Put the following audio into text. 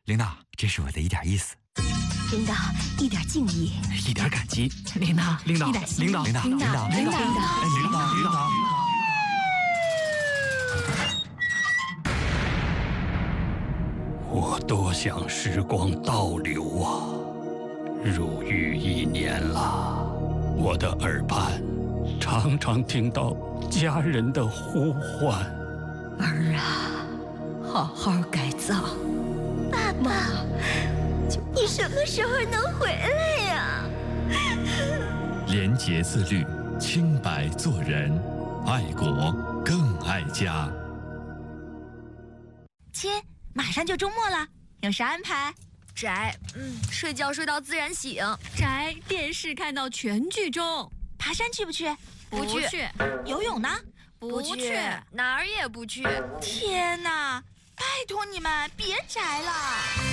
领导，这是我的一点意思。 领导，一点敬意， 一点感激。 领导， 领导， 一点心意， 领导， 领导，领导。 我多想时光倒流啊！入狱1年了，我的耳畔常常听到家人的呼唤。 儿啊，好好改造。 爸爸，你什么时候能回来呀？ 廉洁自律，清白做人，爱国更爱家。 亲，马上就周末了，有啥安排？ 宅，睡觉睡到自然醒。 宅，电视看到全剧终。 爬山去不去？ 不去。 游泳呢？ 不去，哪儿也不去。 天哪！拜托你们别宅了。